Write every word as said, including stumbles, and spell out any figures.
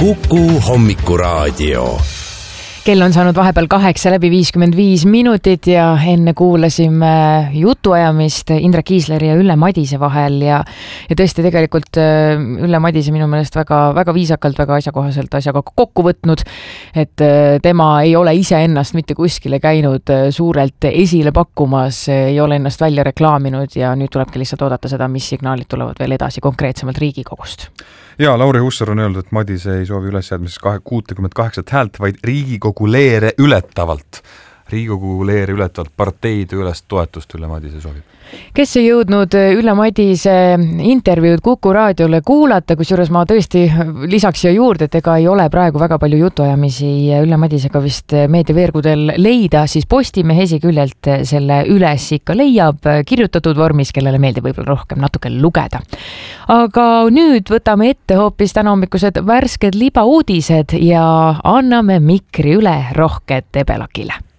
Kuku Hommikuraadio. Kell on saanud vahepeal kaheksa läbi viiskümmend viis minutit ja enne kuulasime jutuajamist Indrek Kiisleri ja Ülle Madise vahel ja, ja tõesti tegelikult Ülle Madise minu meelest väga, väga viisakalt, väga asjakohaselt asjaga kokku võtnud, et tema ei ole ise ennast mitte kuskile käinud suurelt esile pakkumas, ei ole ennast välja reklaaminud ja nüüd tulebki lihtsalt oodata seda, mis signaalid tulevad veel edasi konkreetsemalt Riigikogust. Ja Lauri Hussar on öeldud, et Madise ei soovi ülesjäädmises kuutekümmet kaheksa häält, vaid Riigikogu leere ületavalt. Riigikogu leere ületavalt parteide ülest toetust Ülle Madise soovib. Kes ei jõudnud Ülle Madise intervjuud Kuku raadiole kuulata, kusjuures ma tõesti lisaks siia juurde, et ega ei ole praegu väga palju jutuajamisi Ülle Madisega vist meediaveergudel leida, siis Postimehe esiküljelt selle üles ikka leiab kirjutatud vormis, kellele meeldib võib-olla rohkem natuke lugeda. Aga nüüd võtame ette hoopis tänahommikused värsked libauudised ja anname mikri üle Rohke Debelakile.